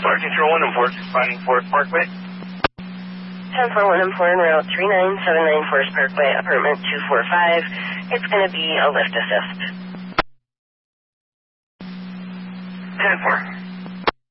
Fire Control 1 and 4, responding Forest Parkway. 10-4, 1 and 4 en route 3979 Forest Parkway, apartment 245. It's going to be a lift assist. 10-4.